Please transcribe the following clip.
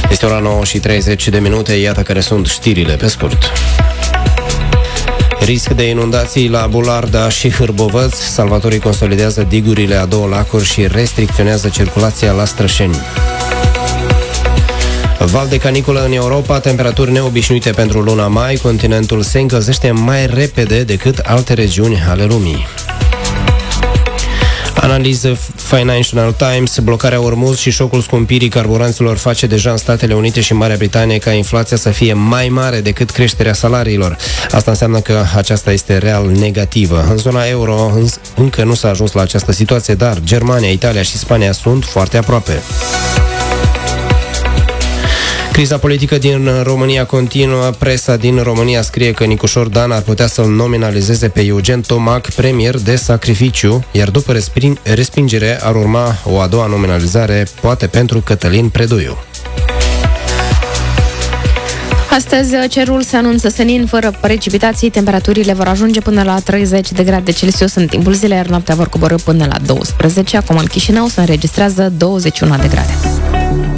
Este ora 9:30, iată care sunt știrile pe scurt. Risc de inundații la Bularda și Hârbovăț. Salvatorii consolidează digurile a două lacuri și restricționează circulația la Strășeni. Val de caniculă în Europa, temperaturi neobișnuite pentru luna mai. Continentul se încălzește mai repede decât alte regiuni ale lumii. Analiză Financial Times: blocarea Ormuz și șocul scumpirii carburanților face deja în Statele Unite și Marea Britanie ca inflația să fie mai mare decât creșterea salariilor. Asta înseamnă că aceasta este real negativă. În zona euro încă nu s-a ajuns la această situație, dar Germania, Italia și Spania sunt foarte aproape. Criza politică din România continuă. Presa din România scrie că Nicușor Dan ar putea să-l nominalizeze pe Eugen Tomac premier de sacrificiu, iar după respingere ar urma o a doua nominalizare, poate pentru Cătălin Predoiu. Astăzi cerul se anunță senin, fără precipitații, temperaturile vor ajunge până la 30 de grade Celsius în timpul zilei, iar noaptea vor coborî până la 12. Acum în Chișinău se înregistrează 21 de grade.